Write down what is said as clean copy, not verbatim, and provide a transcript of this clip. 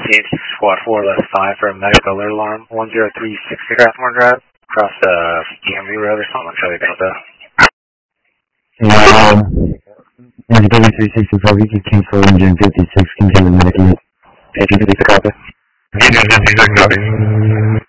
Squad 4 left 5 for a medical alert alarm. 1036 Craftmore Drive, across DMV Road or something. Sorry about that. Medical 365, you can cancel engine 56, continue medical. Engine 56, copy. Engine 56, copy.